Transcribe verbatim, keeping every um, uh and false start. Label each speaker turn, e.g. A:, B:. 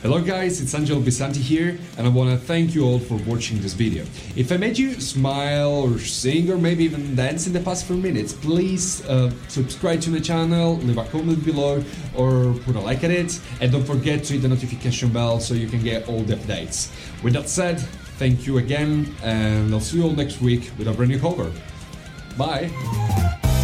A: Hello guys, it's Angelo Bisanti here, and I want to thank you all for watching this video. If I made you smile or sing or maybe even dance in the past few minutes, please uh, subscribe to the channel, leave a comment below or put a like at it, and don't forget to hit the notification bell so you can get all the updates. With that said, thank you again, and I'll see you all next week with a brand new cover. Bye!